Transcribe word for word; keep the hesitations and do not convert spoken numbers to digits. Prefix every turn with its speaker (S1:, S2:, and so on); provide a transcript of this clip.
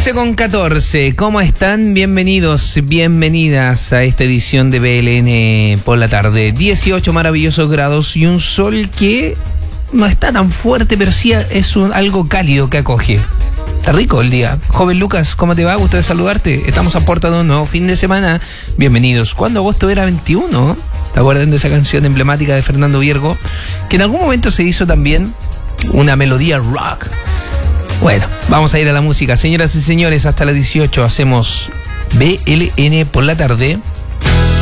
S1: once con catorce, ¿cómo están? Bienvenidos, bienvenidas a esta edición de B L N por la tarde. dieciocho maravillosos grados y un sol que no está tan fuerte, pero sí es un, algo cálido que acoge. Está rico el día. Joven Lucas, ¿cómo te va? Gusto de saludarte. Estamos a puerta de un nuevo fin de semana. Bienvenidos. ¿Cuándo agosto era veintiuno? ¿Te acuerdan de esa canción emblemática de Fernando Viergo? Que en algún momento se hizo también una melodía rock. Bueno, vamos a ir a la música. Señoras y señores, hasta las dieciocho hacemos B L N por la tarde.